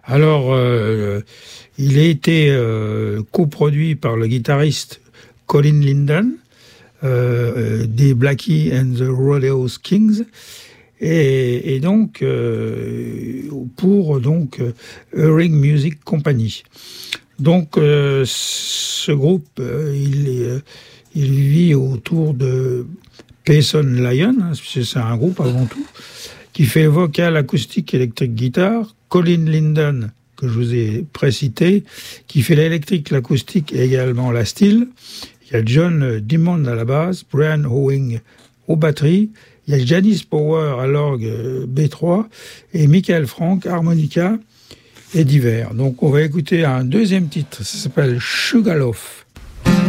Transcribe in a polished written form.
Alors, il a été coproduit par le guitariste Colin Linden, des Blackie and the Rodeo Kings, et donc pour Hearing Music Company. Donc ce groupe, il vit autour de Payson Lyon, hein, c'est un groupe avant tout, qui fait vocal, acoustique, électrique, guitare. Colin Linden, que je vous ai précité, qui fait l'électrique, l'acoustique et également la steel. Il y a John Diamond à la basse, Brian Howing aux batteries, il y a Janice Power à l'orgue B3 et Michael Frank, harmonica et divers. Donc on va écouter un deuxième titre, ça s'appelle Sugarloaf.